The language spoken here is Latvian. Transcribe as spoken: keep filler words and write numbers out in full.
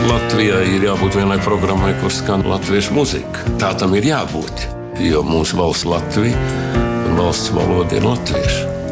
Latvijai ir jābūt vienai programmai, kur skan latviešu muzika. Tā tam ir jābūt, jo mūsu valsts Latvija un valsts valoda ir latviešu.